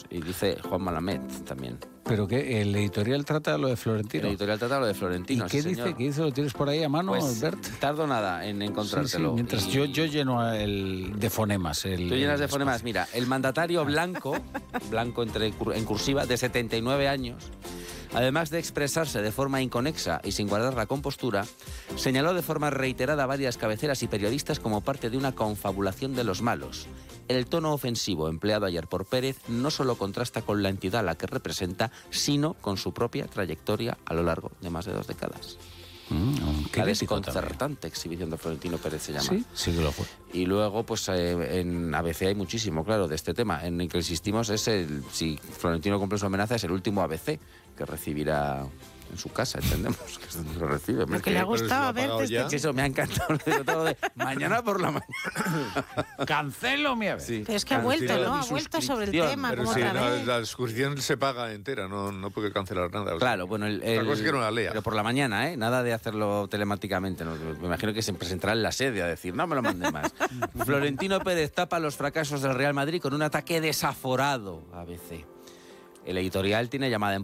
Y dice Juan Malamed también. ¿Pero qué? ¿El editorial trata lo de Florentino? El editorial trata lo de Florentino. ¿Y qué sí, dice? señor. ¿Qué dice? ¿Lo tienes por ahí a mano, Pues, Bert? tardo nada en encontrártelo. Sí, mientras yo lleno el de fonemas. Tú llenas de fonemas. Mira, el mandatario blanco en cursiva, de 79 años, además de expresarse de forma inconexa y sin guardar la compostura, señaló de forma reiterada a varias cabeceras y periodistas como parte de una confabulación de los malos. El tono ofensivo empleado ayer por Pérez no solo contrasta con la entidad a la que representa, sino con su propia trayectoria a lo largo de más de 2 décadas. La desconcertante exhibición de Florentino Pérez se llama. Sí que lo fue. Y luego, pues en ABC hay muchísimo, claro, de este tema. En el que insistimos es si Florentino cumple su amenaza, es el último ABC que recibirá en su casa, entendemos, que es donde lo recibe. Lo que le ha gustado ver Sí, eso me ha encantado. Mañana por la mañana. Cancelo mi ave. Sí. Pero es que ha vuelto, ¿no? Ha vuelto sobre el tema. Pero como sí, otra vez. la suscripción se paga entera, no puede cancelar nada. Claro, bueno, la cosa es que no la lea. Pero por la mañana, nada de hacerlo telemáticamente. ¿No? Me imagino que se presentará en la sede a decir, no me lo mande más. Florentino Pérez tapa los fracasos del Real Madrid con un ataque desaforado a ABC. El editorial tiene llamada en